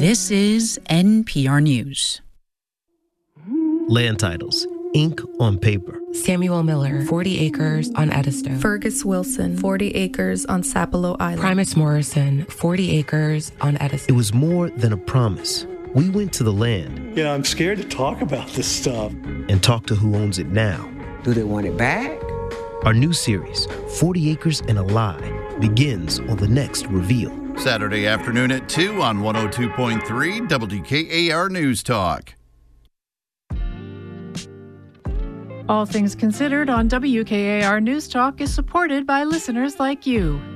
This is NPR News. Land titles, ink on paper. Samuel Miller, 40 acres on Edisto. Fergus Wilson, 40 acres on Sapelo Island. Primus Morrison, 40 acres on Edisto. It was more than a promise. We went to the land. Yeah, I'm scared to talk about this stuff. And talk to who owns it now. Do they want it back? Our new series, 40 Acres and a Lie, begins on the next reveal. Saturday afternoon at 2 on 102.3 WKAR News Talk. All Things Considered on WKAR News Talk is supported by listeners like you.